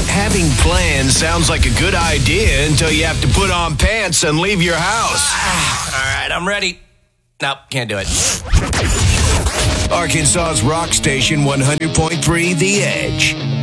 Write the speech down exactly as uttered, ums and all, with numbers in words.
Having plans sounds like a good idea until you have to put on pants and leave your house. All right, I'm ready. Nope, can't do it. Arkansas's rock station one hundred point three The Edge.